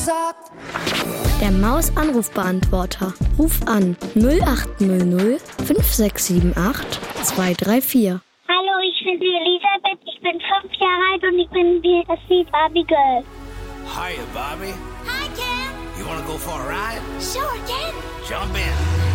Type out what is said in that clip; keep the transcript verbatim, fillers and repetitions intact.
sagt. Der Maus-Anrufbeantworter. Ruf an null acht null null fünf sechs sieben acht zwei drei vier. Hallo, ich bin die Elisabeth, ich bin fünf Jahre alt und ich bin wie das Lied Barbie Girl. Hiya, Bobby. Hi, Ken. You wanna go for a ride? Sure, Ken. Jump in.